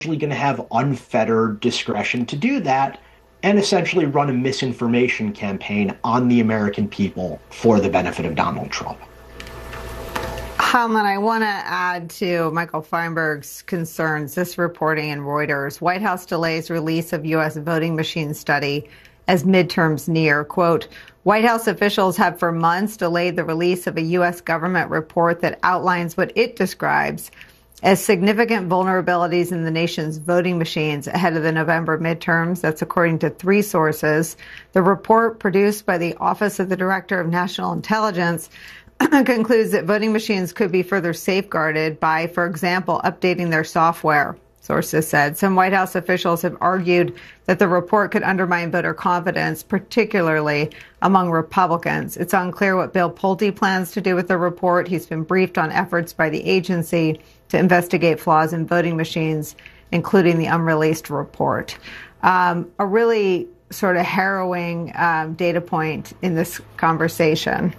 going to have unfettered discretion to do that and essentially run a misinformation campaign on the American people for the benefit of Donald Trump. Howland, I want to add to Michael Feinberg's concerns. This reporting in Reuters: White House delays release of U.S. voting machine study as midterms near. Quote, White House officials have for months delayed the release of a U.S. government report that outlines what it describes as significant vulnerabilities in the nation's voting machines ahead of the November midterms. That's according to three sources. The report, produced by the Office of the Director of National Intelligence, concludes that voting machines could be further safeguarded by, for example, updating their software, sources said. Some White House officials have argued that the report could undermine voter confidence, particularly among Republicans. It's unclear what Bill Pulte plans to do with the report. He's been briefed on efforts by the agency to investigate flaws in voting machines, including the unreleased report. A really sort of harrowing data point in this conversation.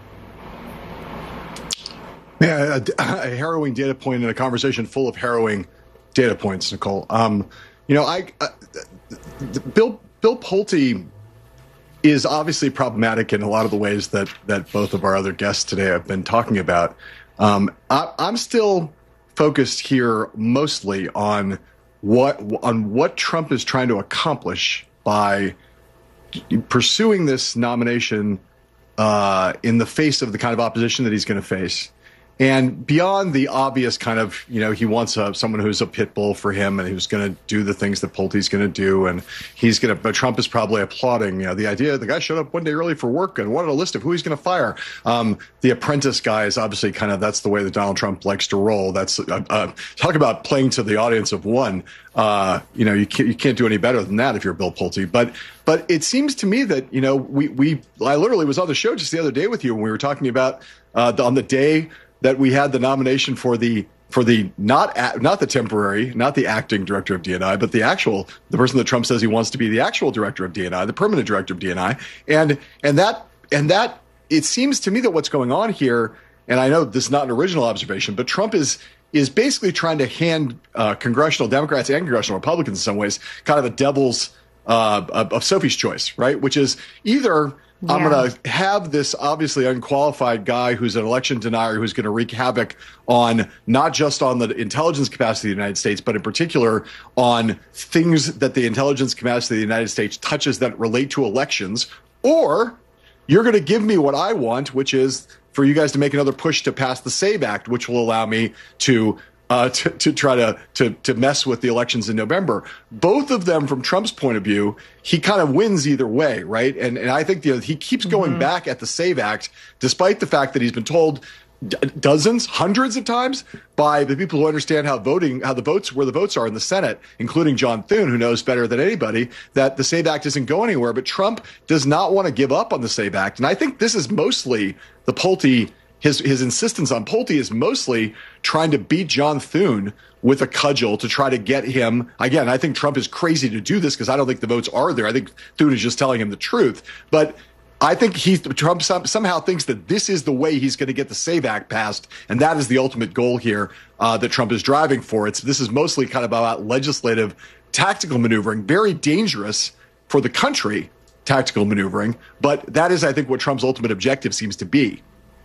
Yeah, a harrowing data point in a conversation full of harrowing data points, Nicole. Bill Pulte is obviously problematic in a lot of the ways that both of our other guests today have been talking about. I'm still focused here mostly on what Trump is trying to accomplish by pursuing this nomination in the face of the kind of opposition that he's going to face. And beyond the obvious kind of, he wants someone who's a pit bull for him and who's going to do the things that Pulte's going to do. And but Trump is probably applauding, the idea the guy showed up one day early for work and wanted a list of who he's going to fire. The Apprentice guy is obviously that's the way that Donald Trump likes to roll. That's talk about playing to the audience of one. You can't do any better than that if you're Bill Pulte. But it seems to me that, I literally was on the show just the other day with you when we were talking about on the day that we had the nomination for the not the temporary, not the acting director of DNI, but the person that Trump says he wants to be the actual director of DNI, the permanent director of DNI, and that it seems to me that what's going on here, and I know this is not an original observation, but Trump is basically trying to hand congressional Democrats and congressional Republicans in some ways kind of a devil's of Sophie's choice, right? Which is either I'm going to have this obviously unqualified guy who's an election denier who's going to wreak havoc on not just on the intelligence capacity of the United States, but in particular on things that the intelligence capacity of the United States touches that relate to elections, or you're going to give me what I want, which is for you guys to make another push to pass the SAVE Act, which will allow me to try to mess with the elections in November. Both of them, from Trump's point of view, he kind of wins either way, right? And I think he keeps going back at the SAVE Act, despite the fact that he's been told dozens, hundreds of times by the people who understand where the votes are in the Senate, including John Thune, who knows better than anybody, that the SAVE Act isn't going anywhere. But Trump does not want to give up on the SAVE Act. And I think this is mostly the Pulte. His insistence on Pulte is mostly trying to beat John Thune with a cudgel to try to get him. Again, I think Trump is crazy to do this because I don't think the votes are there. I think Thune is just telling him the truth. But I think Trump somehow thinks that this is the way he's going to get the SAVE Act passed, and that is the ultimate goal here that Trump is driving for. This is mostly kind of about legislative tactical maneuvering, very dangerous for the country, tactical maneuvering. But that is, I think, what Trump's ultimate objective seems to be.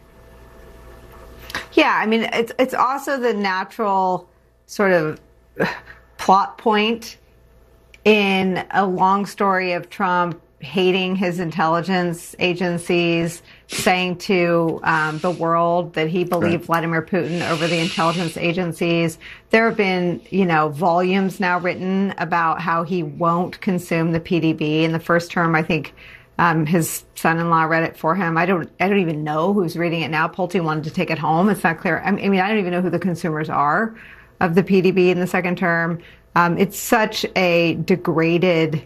Yeah, I mean, it's also the natural sort of plot point in a long story of Trump hating his intelligence agencies, saying to the world that he believed Vladimir Putin over the intelligence agencies. There have been, volumes now written about how he won't consume the PDB. In the first term, I think his son-in-law read it for him. I don't even know who's reading it now. Pulte wanted to take it home. It's not clear. I mean, I don't even know who the consumers are of the PDB in the second term. It's such a degraded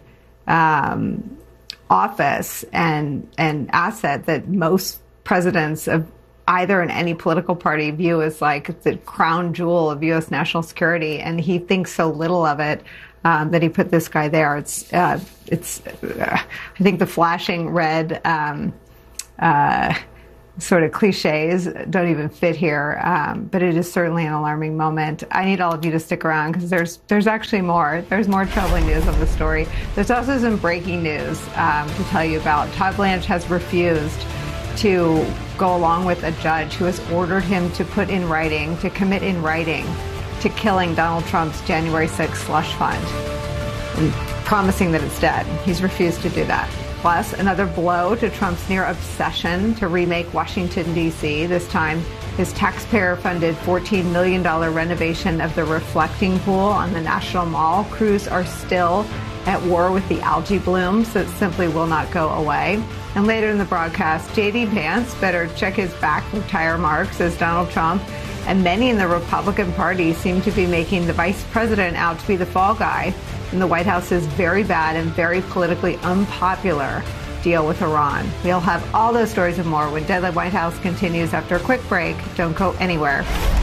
office and asset that most presidents of either in any political party view as like the crown jewel of U.S. national security. And he thinks so little of it that he put this guy there. It's I think the flashing red sort of cliches don't even fit here, but it is certainly an alarming moment. I need all of you to stick around because there's actually more. There's more troubling news on the story. There's also some breaking news to tell you about. Todd Blanche has refused to go along with a judge who has ordered him to commit in writing to killing Donald Trump's January 6th slush fund and promising that it's dead. He's refused to do that. Plus, another blow to Trump's near obsession to remake Washington, D.C., this time his taxpayer-funded $14 million renovation of the reflecting pool on the National Mall. Crews are still at war with the algae blooms that simply will not go away. And later in the broadcast, J.D. Vance better check his back for tire marks as Donald Trump and many in the Republican Party seem to be making the vice president out to be the fall guy in the White House's very bad and very politically unpopular deal with Iran. We'll have all those stories and more when Deadline White House continues after a quick break. Don't go anywhere.